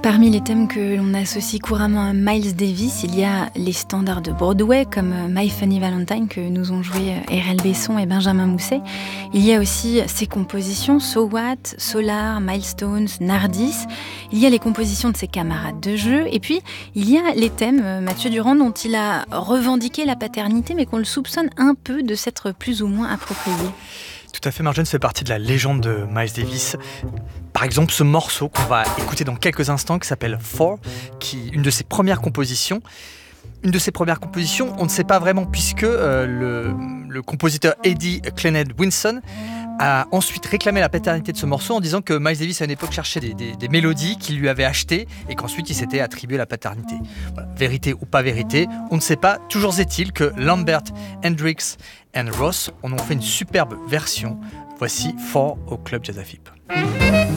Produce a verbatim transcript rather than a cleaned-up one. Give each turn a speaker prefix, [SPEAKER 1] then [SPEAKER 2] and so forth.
[SPEAKER 1] Parmi les thèmes que l'on associe couramment à Miles Davis, il y a les standards de Broadway comme My Funny Valentine que nous ont joué R L Besson et Benjamin Mousset. Il y a aussi ses compositions So What, Solar, Milestones, Nardis. Il y a les compositions de ses camarades de jeu. Et puis, il y a les thèmes, Mathieu Durand, dont il a revendiqué la paternité, mais qu'on le soupçonne un peu de s'être plus ou moins approprié.
[SPEAKER 2] Tout à fait, Marjane fait partie de la légende de Miles Davis. Par exemple, ce morceau qu'on va écouter dans quelques instants, qui s'appelle Four, qui est une de ses premières compositions. Une de ses premières compositions, on ne sait pas vraiment, puisque euh, le, le compositeur Eddie Clened Winson a ensuite réclamé la paternité de ce morceau en disant que Miles Davis à une époque cherchait des, des, des mélodies qu'il lui avait achetées et qu'ensuite il s'était attribué la paternité. Voilà. Vérité ou pas vérité, on ne sait pas. Toujours est-il que Lambert, Hendrix et Ross en ont fait une superbe version. Voici Four au Club Jazz A F I P.